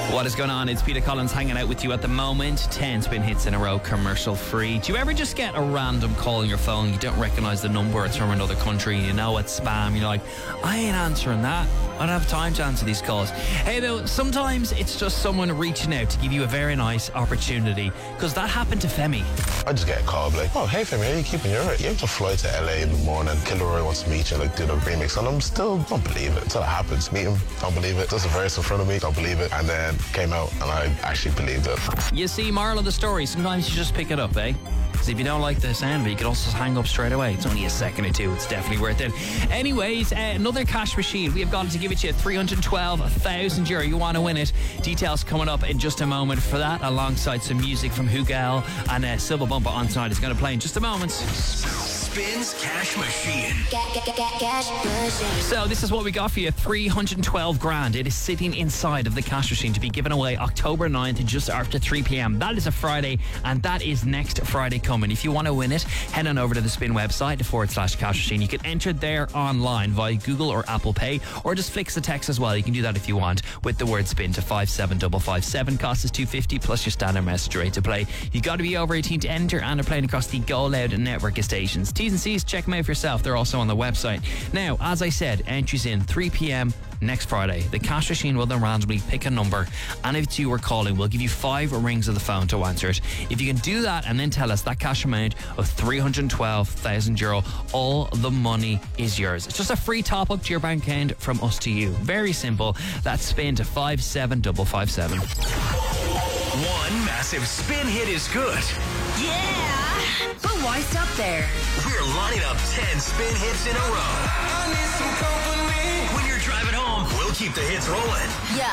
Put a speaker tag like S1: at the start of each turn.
S1: What is going on? It's Peter Collins hanging out with you at the moment. 10 spin hits in a row, commercial free. Do you ever just get a random call on your phone? You don't recognise the number, it's from another country, you know it's spam. You're like, I ain't answering that. I don't have time to answer these calls. Hey though, sometimes it's just someone reaching out to give you a very nice opportunity, because that happened to Femi.
S2: I just get a call like, oh, hey Femi, how you keeping? You're right. You have to fly to LA in the morning. Kid Laroi wants to meet you, like do the remix. And I'm still, don't believe it. Until it happens. Meet him, don't believe it. Does a verse in front of me, don't believe it. And then came out and I actually believed it.
S1: You see, moral of the story, sometimes you just pick it up, eh? Because if you don't like the sound of it, you could also hang up straight away. It's only a second or two. It's definitely worth it. Anyways, another cash machine. We have got to give it to you. 312,000 euro. You want to win it. Details coming up in just a moment for that, alongside some music from Hugel and Silver Bumper on tonight is going to play in just a moment.
S3: Spins Cash Machine.
S4: Cash machine.
S1: So this is what we got for you. 312 grand. It is sitting inside of the cash machine to be given away October 9th just after 3 p.m. That is a Friday, and that is next Friday coming. If you want to win it, head on over to the Spin website, /cash machine. You can enter there online via Google or Apple Pay, or just flick the text as well. You can do that if you want with the word spin to 57557. Cost is $2.50 plus your standard message rate to play. You've got to be over 18 to enter, and they're playing across the Go Loud network of stations. T's and C's, check them out for yourself. They're also on the website. Now, as I said, entries in 3 p.m. next Friday. The cash machine will then randomly pick a number, and if it's you we're calling, we'll give you 5 rings of the phone to answer it. If you can do that and then tell us that cash amount of 312,000 euro, all the money is yours. It's just a free top up to your bank account from us to you. Very simple. That's spin to 57557.
S3: One massive spin hit is good.
S5: Yeah! But why stop there?
S3: We're lining up 10 spin hits in a row. I need some company. When you're driving home, we'll keep the hits rolling.
S5: Yeah.